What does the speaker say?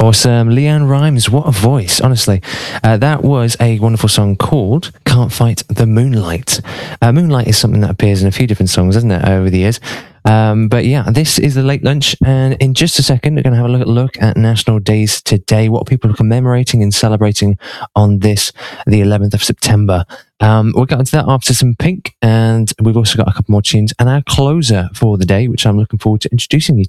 Awesome. Leanne Rimes, what a voice, honestly. That was a wonderful song called Can't Fight the Moonlight. Moonlight is something that appears in a few different songs, isn't it, over the years? But yeah, this is the Late Lunch, and in just a second, we're going to have a look at National Days today, what people are commemorating and celebrating on this, the 11th of September. We'll get into that after some Pink, and we've also got a couple more tunes and our closer for the day, which I'm looking forward to introducing you